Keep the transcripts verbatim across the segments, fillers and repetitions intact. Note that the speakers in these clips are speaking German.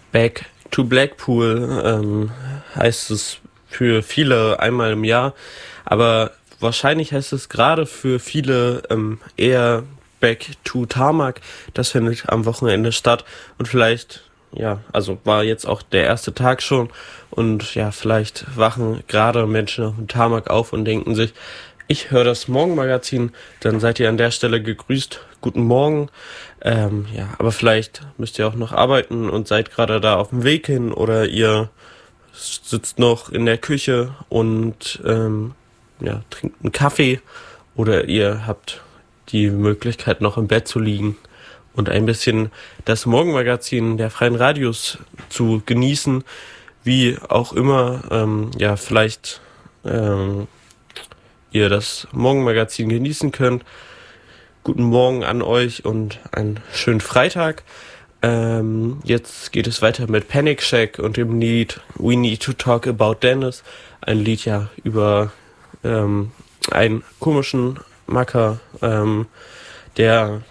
Back to Blackpool ähm, heißt es für viele einmal im Jahr, aber wahrscheinlich heißt es gerade für viele ähm, eher Back to Tarmac. Das findet am Wochenende statt und vielleicht, ja, also war jetzt auch der erste Tag schon und ja, vielleicht wachen gerade Menschen auf dem Tarmac auf und denken sich, ich höre das Morgenmagazin, dann seid ihr an der Stelle gegrüßt. Guten Morgen. Ähm, ja, aber vielleicht müsst ihr auch noch arbeiten und seid gerade da auf dem Weg hin oder ihr sitzt noch in der Küche und ähm, ja, trinkt einen Kaffee oder ihr habt die Möglichkeit noch im Bett zu liegen und ein bisschen das Morgenmagazin der Freien Radios zu genießen, wie auch immer, ähm, ja, vielleicht ähm, ihr das Morgenmagazin genießen könnt. Guten Morgen an euch und einen schönen Freitag. Ähm, jetzt geht es weiter mit Panic Shack und dem Lied We Need to Talk About Dennis. Ein Lied ja über ähm, einen komischen Macker, ähm, der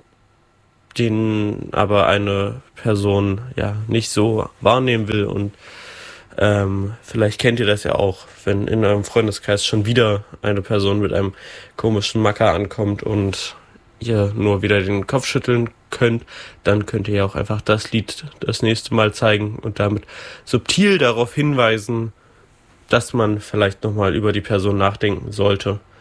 den aber eine Person ja nicht so wahrnehmen will und Ähm, vielleicht kennt ihr das ja auch, wenn in eurem Freundeskreis schon wieder eine Person mit einem komischen Macker ankommt und ihr nur wieder den Kopf schütteln könnt, dann könnt ihr ja auch einfach das Lied das nächste Mal zeigen und damit subtil darauf hinweisen, dass man vielleicht nochmal über die Person nachdenken sollte.